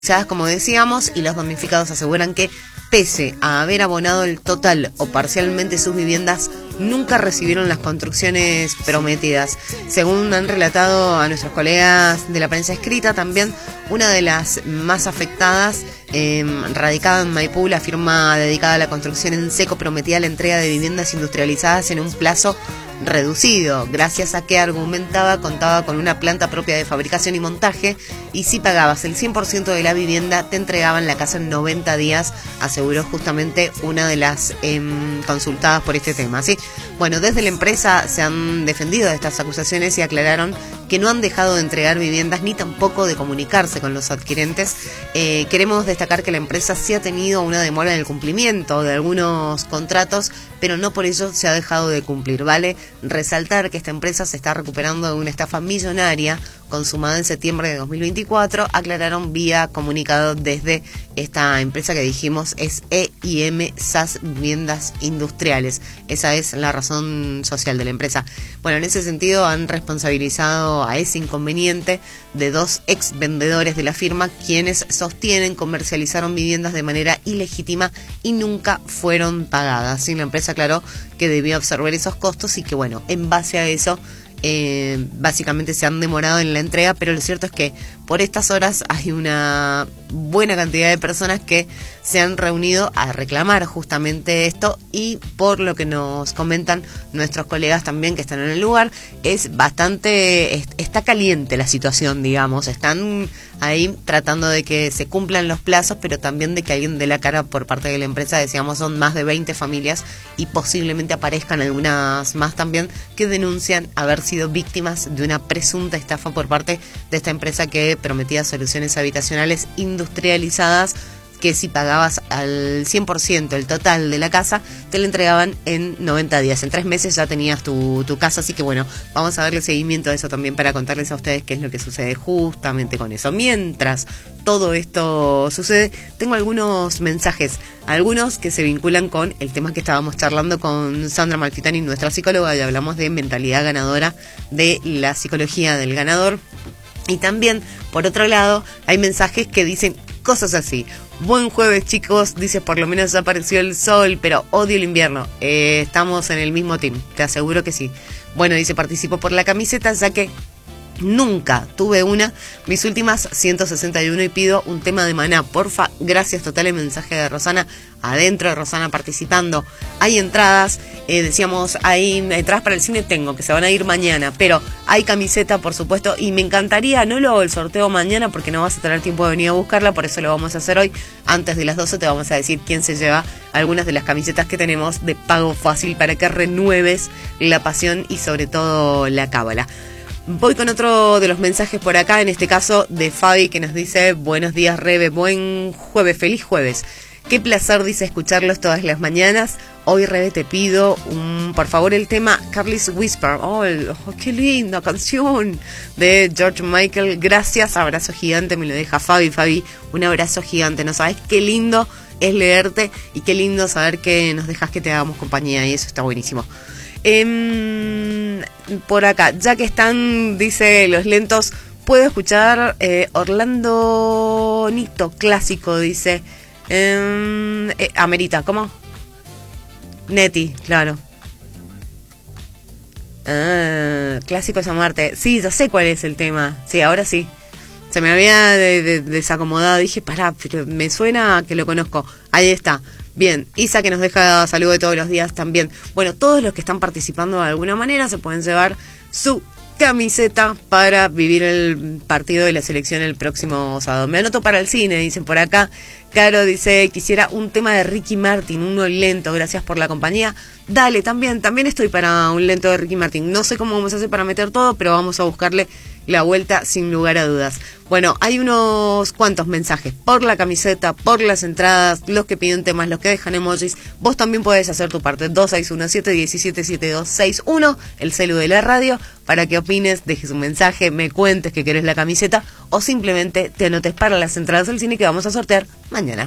Como decíamos, y los damnificados aseguran que, pese a haber abonado el total o parcialmente sus viviendas, nunca recibieron las construcciones prometidas. Según han relatado a nuestros colegas de la prensa escrita, también una de las más afectadas, radicada en Maipú, la firma dedicada a la construcción en seco prometía la entrega de viviendas industrializadas en un plazo reducido, gracias a que argumentaba contaba con una planta propia de fabricación y montaje, y si pagabas el 100% de la vivienda te entregaban la casa en 90 días, aseguró justamente una de las consultadas por este tema, ¿sí? Bueno, desde la empresa se han defendido de estas acusaciones y aclararon que no han dejado de entregar viviendas ni tampoco de comunicarse con los adquirentes. Queremos destacar que la empresa sí ha tenido una demora en el cumplimiento de algunos contratos, pero no por ello se ha dejado de cumplir. Vale resaltar que esta empresa se está recuperando de una estafa millonaria consumada en septiembre de 2024, aclararon vía comunicado desde esta empresa que dijimos es EIM SAS Viviendas Industriales. Esa es la razón social de la empresa. Bueno, en ese sentido han responsabilizado a ese inconveniente de dos ex vendedores de la firma, quienes sostienen comercializaron viviendas de manera ilegítima y nunca fueron pagadas. Sí, la empresa aclaró que debió absorber esos costos y que, bueno, en base a eso básicamente se han demorado en la entrega, pero lo cierto es que por estas horas hay una buena cantidad de personas que se han reunido a reclamar justamente esto, y por lo que nos comentan nuestros colegas también que están en el lugar, es bastante, está caliente la situación, digamos, están ahí tratando de que se cumplan los plazos, pero también de que alguien dé la cara por parte de la empresa. Decíamos, son más de 20 familias y posiblemente aparezcan algunas más también que denuncian haber sido víctimas de una presunta estafa por parte de esta empresa que prometía soluciones habitacionales industrializadas, que si pagabas al 100% el total de la casa, te la entregaban en 90 días. En 3 meses ya tenías tu casa, así que bueno, vamos a darle seguimiento a eso también para contarles a ustedes qué es lo que sucede justamente con eso. Mientras todo esto sucede, tengo algunos mensajes, algunos que se vinculan con el tema que estábamos charlando con Sandra Malfitani, nuestra psicóloga, y hablamos de mentalidad ganadora, de la psicología del ganador. Y también, por otro lado, hay mensajes que dicen cosas así: buen jueves, chicos, dice, por lo menos ya apareció el sol, pero odio el invierno. Estamos en el mismo team, te aseguro que sí. Bueno, dice, participo por la camiseta, ya que nunca tuve una, mis últimas 161, y pido un tema de Maná, porfa, gracias. Total, el mensaje de Rosana, adentro de Rosana participando. Hay entradas, decíamos, hay entradas para el cine, tengo, que se van a ir mañana, pero hay camiseta, por supuesto, y me encantaría, no lo hago el sorteo mañana porque no vas a tener tiempo de venir a buscarla, por eso lo vamos a hacer hoy. Antes de las 12 te vamos a decir quién se lleva algunas de las camisetas que tenemos de pago fácil para que renueves la pasión y sobre todo la cábala. Voy con otro de los mensajes por acá, en este caso de Fabi, que nos dice: buenos días, Rebe, buen jueves, feliz jueves. Qué placer, dice, escucharlos todas las mañanas. Hoy, Rebe, te pido por favor el tema Carly's Whisper. Oh, qué linda canción de George Michael. Gracias, abrazo gigante, me lo deja Fabi. Fabi, un abrazo gigante. No sabes qué lindo es leerte y qué lindo saber que nos dejas que te hagamos compañía, y eso está buenísimo. Por acá, ya que están, dice, los lentos, puedo escuchar Orlando Nito, clásico, dice. Amerita, ¿cómo? Neti, claro. Clásicos a muerte. Sí, ya sé cuál es el tema. Sí, ahora sí. Se me había desacomodado. Dije, pará, pero me suena que lo conozco. Ahí está. Bien, Isa, que nos deja saludo de todos los días también. Bueno, todos los que están participando de alguna manera se pueden llevar su camiseta para vivir el partido de la selección el próximo sábado. Me anoto para el cine, dicen por acá. Caro dice, quisiera un tema de Ricky Martin, uno lento, gracias por la compañía. Dale, también estoy para un lento de Ricky Martin. No sé cómo vamos a hacer para meter todo, pero vamos a buscarle la vuelta sin lugar a dudas. Bueno, hay unos cuantos mensajes por la camiseta, por las entradas, los que piden temas, los que dejan emojis. Vos también podés hacer tu parte. 2617-177261, el celu de la radio, para que opines, dejes un mensaje, me cuentes que querés la camiseta o simplemente te anotes para las entradas al cine que vamos a sortear mañana.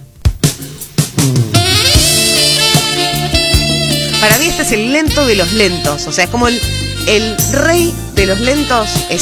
Para mí este es el lento de los lentos, o sea, es como el rey de los lentos es